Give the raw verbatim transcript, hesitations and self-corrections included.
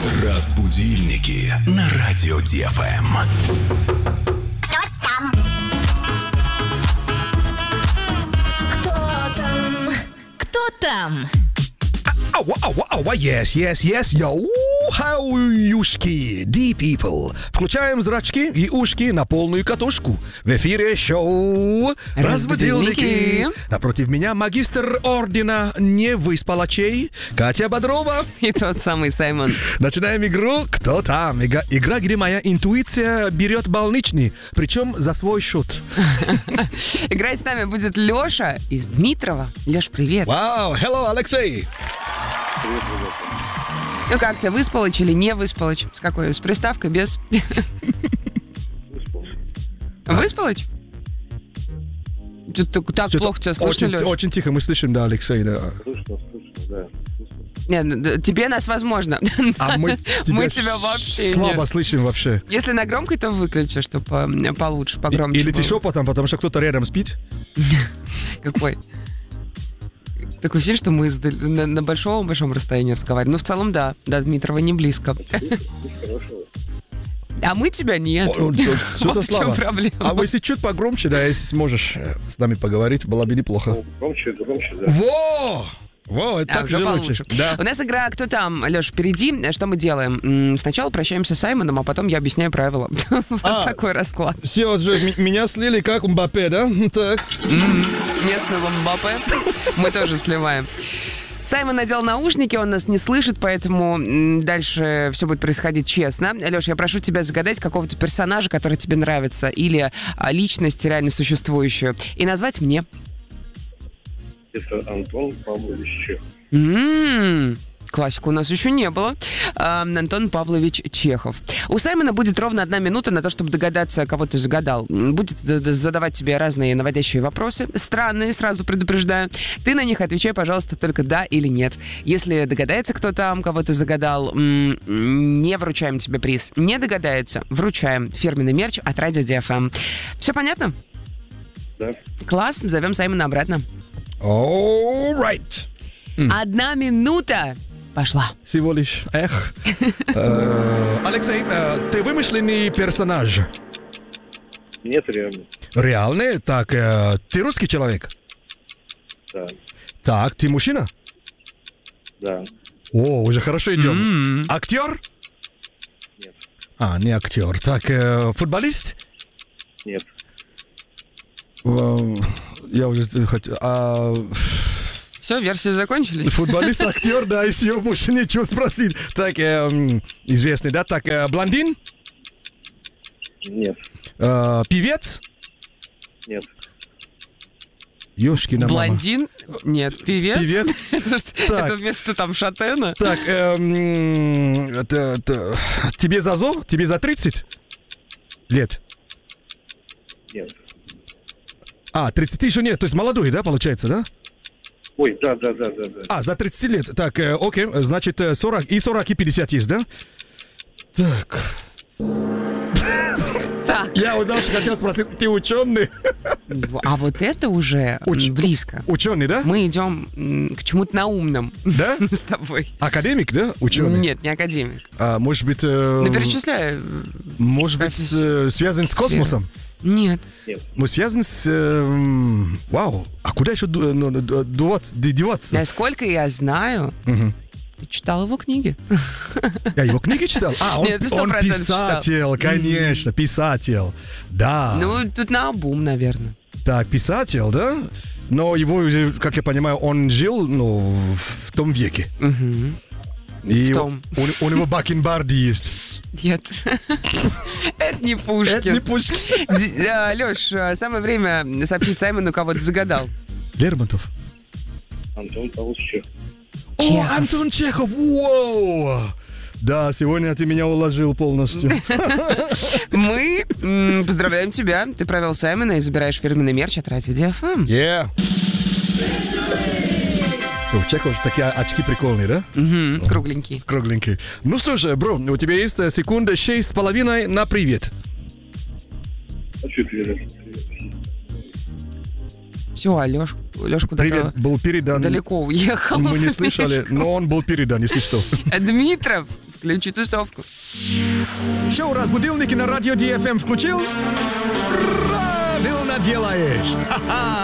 Разбудильники на радио Ди Эф Эм. Кто там? Кто там? Кто там? Ау, ау, ау, yes, yes, yes, yo, хауюшки, ди people. Включаем зрачки и ушки на полную катушку. В эфире шоу «Разбудильники». Напротив меня магистр ордена невыспалачей Катя Бодрова. И тот самый Саймон. Начинаем игру «Кто там?». Игра, игра, где моя интуиция берет больничный, причем за свой счет. Играть с нами будет Леша из Дмитрова. Леш, привет. Вау, hello, Алексей. Ну как ты, выспалочь или не выспалочь? С какой? С приставкой, без? Выспалочь? Что-то так Что-то плохо тебя слышно, очень, Леш? очень тихо мы слышим, да, Алексей, да. Слышно, слышно, да. Нет, тебе нас возможно. А мы тебя, Мы тебя вообще слабо нет. слышим вообще. Если на громкой, то выключи, чтобы получше, погромче Или ты было. шепотом, потому что кто-то рядом спит. Какой? Такое ощущение, что мы издали- на, на большом-большом расстоянии разговариваем. Ну, в целом, да. До Дмитрова не близко. А мы тебя нет. О, о, Вот что-то в чем слабо. проблема. А если чуть погромче, да, если сможешь э, с нами поговорить, было бы неплохо. Ну, громче, громче, да. Во! Во, это А, так уже же получше. лучше. Да. У нас игра «Кто там?». Леш, впереди. Что мы делаем? М, Сначала прощаемся с Саймоном, а потом я объясняю правила. Вот А. такой расклад. Все, же, м- меня слили как Мбаппе, да? Так. Местного Мбаппе мы тоже сливаем. Саймон надел наушники, он нас не слышит, поэтому м, дальше все будет происходить честно. Леш, я прошу тебя загадать какого-то персонажа, который тебе нравится, или а, личность реально существующую, и назвать мне. Это Антон Павлович Чехов. М-м, классику у нас еще не было. А, Антон Павлович Чехов. У Саймона будет ровно одна минута на то, чтобы догадаться, кого ты загадал. М, Будет д- д- задавать тебе разные наводящие вопросы. Странные, сразу предупреждаю. Ты на них отвечай, пожалуйста, только да или нет. Если догадается, кто там, кого ты загадал, м, не вручаем тебе приз. Не догадается, вручаем фирменный мерч от Радио Ди Эф Эм. Все понятно? Да. Класс, зовем Саймона обратно. All right. Одна минута пошла. Всего лишь эх. Э, Алексей, э, ты вымышленный персонаж. Нет, реально. Реальный? Так, э, ты русский человек? Да. Так, ты мужчина? Да. О, уже хорошо идем. М. Актер? Нет. А, не актер. Так, э, футболист? Нет. Э, Я уже хотел... а, Все, версии закончились. Футболист, актер, да, еще больше нечего спросить. Так, эм, известный, да? Так, э, блондин? Нет. Э, певец? Нет. Ёшкина мама. Блондин? Нет, певец? Певец? Это, что- Так. это вместо там Шатена? Так, эм, это- это- тебе за зо? Тебе за тридцать лет? Нет. А, тридцать еще нет, то есть молодой, да, получается, да? Ой, да, да, да, да, да. А, за тридцать лет. Так, э, окей, значит, э, сорок, и сорок, и пятьдесят есть, да? Так, Так, я вот даже хотел спросить, ты ученый? в- а вот это уже м, Уч- близко. Ученый, да? Мы идем м, к чему-то наумному Да? с тобой. Академик, да? Ученый? Нет, не академик. А, может быть, э, Ну, перечисляй. может быть, профессию. э, связан с космосом? Нет. Мы связаны с... э, м, вау, а куда еще ду- ну, ду- дуваться- д- деваться? Насколько я знаю, Мгм. ты читал его книги? Я его книги читал? А, он, Нет, ты сто он процентов писатель, конечно, писатель. Да. Ну, тут наобум, наверное. Так, писатель, да? Но его, уже, как я понимаю, он жил, ну, в том веке. Мгм. И В том. У, у него бакенбарды есть. Нет. Это не Пушкин. Это не Пушкин. Леш, самое время сообщить Саймону, кого ты загадал. Лермонтов. Антон Павлович Чехов. О, Чехов. Антон Чехов, воу! Да, сегодня ты меня уложил полностью. Мы м, поздравляем тебя. Ты провел Саймона и забираешь фирменный мерч от Радио Ди Эф Эм. Yeah. У Чехова такие очки прикольные, да? Мгм, кругленький. Кругленькие. Ну что ж, бро, у тебя есть э, секунда шесть с половиной на привет. А что ты? Все, а Леш, Леш куда-то Привет был передан. далеко уехал. Мы не слышали, но он был передан, если что. Дмитров, Включи тусовку. Шоу «Разбудилники» на радио ди эф эм включил? Правильно делаешь! Ха-ха!